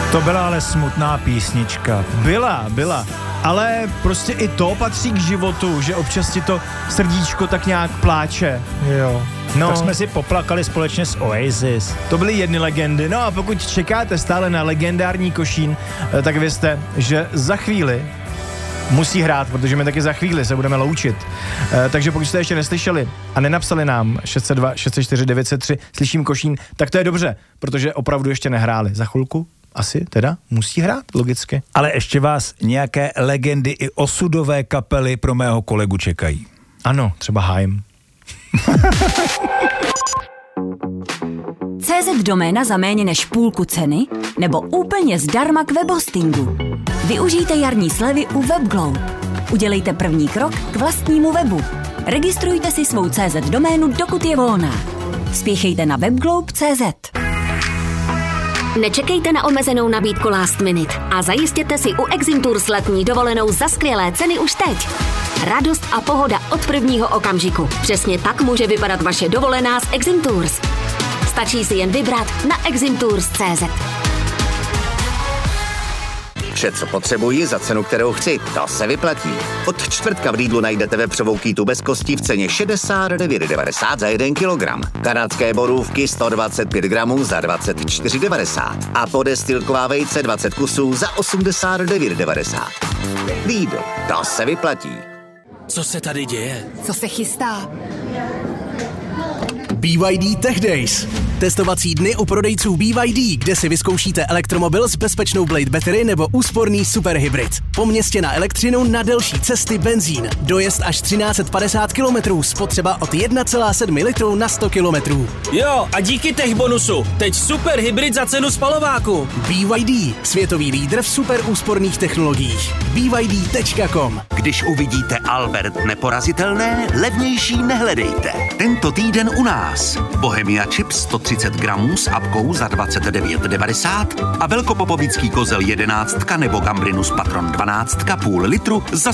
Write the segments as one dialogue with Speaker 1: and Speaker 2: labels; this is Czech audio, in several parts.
Speaker 1: To byla ale smutná písnička. Byla. Ale prostě i to patří k životu, že občas ti to srdíčko tak nějak pláče.
Speaker 2: Jo.
Speaker 1: No.
Speaker 2: Tak jsme si poplakali společně s Oasis.
Speaker 1: To byly jedny legendy. No a pokud čekáte stále na legendární Košín, tak vězte, že za chvíli musí hrát, protože my taky za chvíli se budeme loučit. Takže pokud jste ještě neslyšeli a nenapsali nám 602 604 903 slyším Košín, tak to je dobře, protože opravdu ještě nehráli. Za chvilku asi teda musí hrát, logicky.
Speaker 2: Ale ještě vás nějaké legendy i osudové kapely pro mého kolegu čekají.
Speaker 1: Ano, třeba Haim.
Speaker 3: CZ doména za méně než půlku ceny nebo úplně zdarma k webhostingu. Využijte jarní slevy u WebGlobe. Udělejte první krok k vlastnímu webu. Registrujte si svou CZ doménu, dokud je volná. Spěchejte na webglobe.cz.
Speaker 4: Nečekejte na omezenou nabídku last minute a zajistěte si u Exim Tours letní dovolenou za skvělé ceny už teď. Radost a pohoda od prvního okamžiku. Přesně tak může vypadat vaše dovolená s Exim Tours. Stačí si jen vybrat na eximtours.cz.
Speaker 5: Vše, co potřebuji za cenu, kterou chci, to se vyplatí. Od čtvrtka v Lidlu najdete vepřovou kýtu bez kostí v ceně 69,90 za 1 kilogram. Kanadské borůvky 125 gramů za 24,90 a podestilková vejce 20 kusů za 89,90. Lidl, to se vyplatí.
Speaker 6: Co se tady děje?
Speaker 3: Co se chystá?
Speaker 6: BYD Tech Days. Testovací dny u prodejců BYD, kde si vyzkoušíte elektromobil s bezpečnou Blade Battery nebo úsporný superhybrid. Po městě na elektřinu, na delší cesty benzín. Dojezd až 1350 km, spotřeba od 1,7 litru na 100 km.
Speaker 7: Jo, a díky tech bonusu. Teď superhybrid za cenu spalováku.
Speaker 6: BYD, světový lídr v super úsporných technologiích. BYD.com.
Speaker 8: Když uvidíte Albert neporazitelné, levnější nehledejte. Tento týden u nás. Bohemia Chips 130 gramů s apkou za 29,90 a velkopopovický kozel 11 nebo Gambrinus Patron 12 půl litru za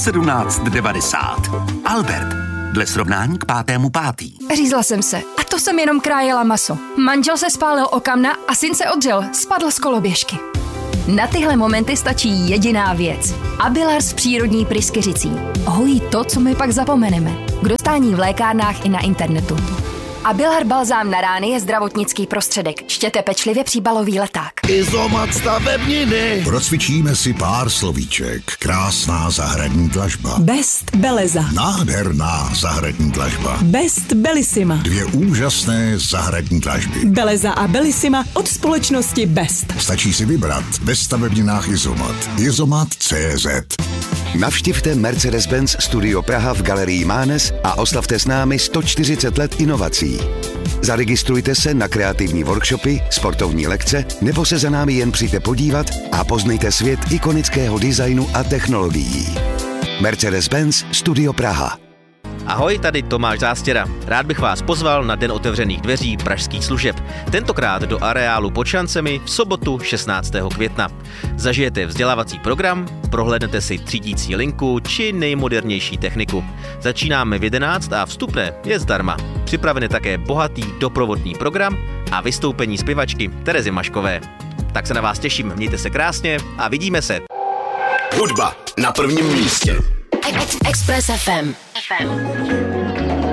Speaker 8: 17,90. Albert. Dle srovnání k 5.5.
Speaker 9: Řízla jsem se a to jsem jenom krájela maso. Manžel se spálil o kamna a syn se odřel, spadl z koloběžky. Na tyhle momenty stačí jediná věc. Abilars přírodní pryskyřicí. Hojí to, co my pak zapomeneme. K dostání v lékárnách i na internetu. Abilar balzám na rány je zdravotnický prostředek. Čtěte pečlivě příbalový leták.
Speaker 10: Izomat stavebniny.
Speaker 11: Procvičíme si pár slovíček. Krásná zahradní dlažba.
Speaker 12: Best Beleza.
Speaker 11: Nádherná zahradní dlažba.
Speaker 12: Best Bellissima.
Speaker 11: 2 úžasné zahradní dlažby.
Speaker 12: Beleza a Bellissima od společnosti Best.
Speaker 11: Stačí si vybrat ve stavebninách Izomat. Izomat.cz.
Speaker 13: Navštivte Mercedes-Benz Studio Praha v galerii Mánes a oslavte s námi 140 let inovací. Zaregistrujte se na kreativní workshopy, sportovní lekce nebo se za námi jen přijďte podívat a poznejte svět ikonického designu a technologií. Mercedes-Benz Studio Praha.
Speaker 14: Ahoj, tady Tomáš Zástěra. Rád bych vás pozval na Den otevřených dveří pražských služeb. Tentokrát do areálu pod Šancemi v sobotu 16. května. Zažijete vzdělávací program, prohlédnete si třídící linku či nejmodernější techniku. Začínáme v 11 a vstupné je zdarma. Připraven je také bohatý doprovodný program a vystoupení zpěvačky Terezy Maškové. Tak se na vás těším, mějte se krásně a vidíme se.
Speaker 10: Hudba na prvním místě.
Speaker 4: Express FM.